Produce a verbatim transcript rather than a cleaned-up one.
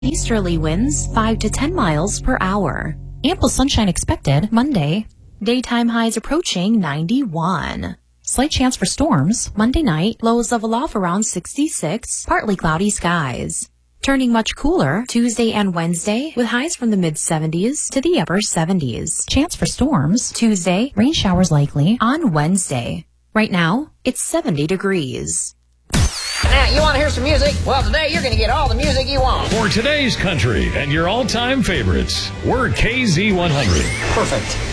Easterly winds five to ten miles per hour. Ample sunshine expected Monday. Daytime highs approaching ninety-one. Slight chance for storms Monday night. Lows level off around sixty-six. Partly cloudy skies. Turning much cooler Tuesday and Wednesday with highs from the mid seventies to the upper seventies. Chance for storms Tuesday. Rain showers likely on Wednesday. Right now, it's seventy degrees. Now, you want to hear some music? Well, today you're going to get all the music you want. For today's country and your all-time favorites, we're K Z one hundred. Perfect.